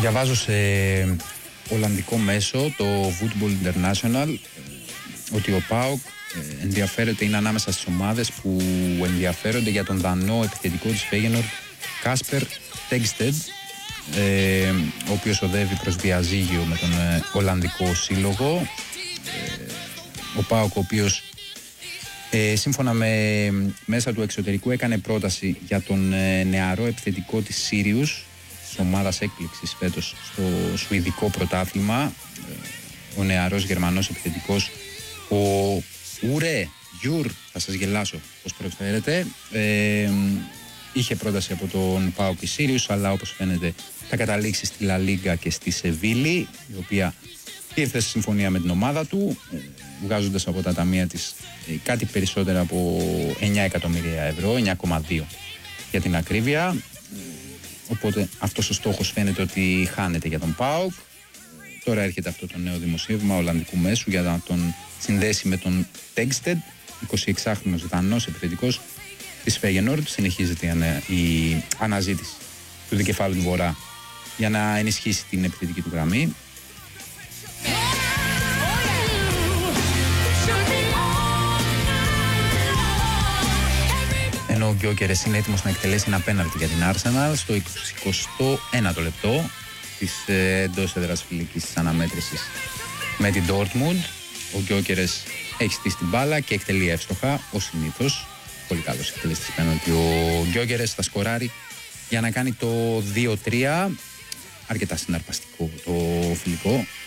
Διαβάζω σε ολλανδικό μέσο, το Football International, ότι ο ΠΑΟΚ ενδιαφέρεται, είναι ανάμεσα στις ομάδες που ενδιαφέρονται για τον δανό επιθετικό της Φέγενορντ, Κάσπερ Τέγκστεντ, ο οποίος οδεύει προς διαζύγιο με τον Ολλανδικό Σύλλογο. Ο ΠΑΟΚ, ο οποίος σύμφωνα με μέσα του εξωτερικού έκανε πρόταση για τον νεαρό επιθετικό της Σύριους, της ομάδας έκπληξης φέτος στο Σουηδικό πρωτάθλημα, ο νεαρός Γερμανός επιθετικός, ο Γιουρ, θα σας γελάσω πώς προφέρεται, είχε πρόταση από τον ΠΑΟΚ η Σύριους, αλλά όπως φαίνεται θα καταλήξει στη Λα Λίγκα και στη Σεβίλη, η οποία ήρθε σε συμφωνία με την ομάδα του, βγάζοντας από τα ταμεία της κάτι περισσότερα από 9 εκατομμύρια ευρώ, 9,2 για την ακρίβεια. Οπότε αυτός ο στόχος φαίνεται ότι χάνεται για τον ΠΑΟΚ. Τώρα έρχεται αυτό το νέο δημοσίευμα ολλανδικού μέσου για να τον συνδέσει με τον Τέγκστεντ, 26χρονος δανός επιθετικός της Φέγενορντ. Συνεχίζεται η αναζήτηση του δικεφάλου του Βορρά για να ενισχύσει την επιθετική του γραμμή. Ενώ ο Γκιόκερες είναι έτοιμος να εκτελέσει ένα πέναλτι για την Arsenal στο 21ο λεπτό της εντός έδρας φιλικής της αναμέτρησης με την Dortmund. Ο Γκιόκερες έχει στήσει την μπάλα και εκτελεί εύστοχα, ως συνήθως. Πολύ καλός εκτελέστης πέναλτι. Ο Γκιόκερες θα σκοράρει για να κάνει το 2-3. Αρκετά συναρπαστικό το φιλικό.